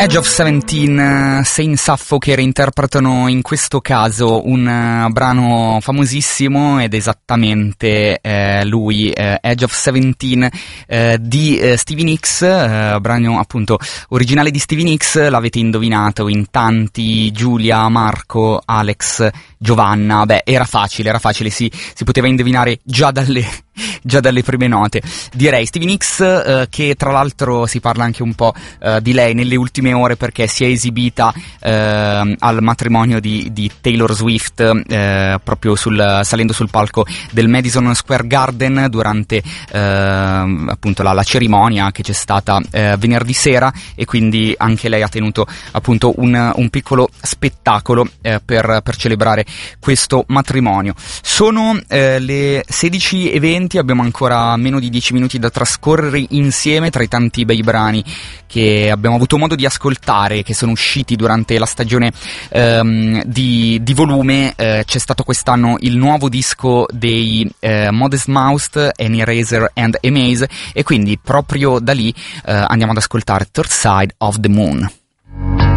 Age of 17, Saint Sappho, che reinterpretano in questo caso un brano famosissimo ed esattamente lui, Age of 17 di Stevie Nicks, brano appunto originale di Stevie Nicks. L'avete indovinato in tanti, Giulia, Marco, Alex, Giovanna. Beh, era facile, si poteva indovinare già dalle prime note. Direi Stevie Nicks, che tra l'altro si parla anche un po' di lei nelle ultime ore, perché si è esibita al matrimonio di Taylor Swift, proprio salendo sul palco del Madison Square Garden durante appunto la cerimonia che c'è stata venerdì sera, e quindi anche lei ha tenuto appunto un piccolo spettacolo per celebrare questo matrimonio. Sono le 16:20, abbiamo ancora meno di 10 minuti da trascorrere insieme tra i tanti bei brani che abbiamo avuto modo di ascoltare, che sono usciti durante la stagione di volume. C'è stato quest'anno il nuovo disco dei Modest Mouse, Annie Razor and Amaze, e quindi proprio da lì andiamo ad ascoltare Third Side of the Moon.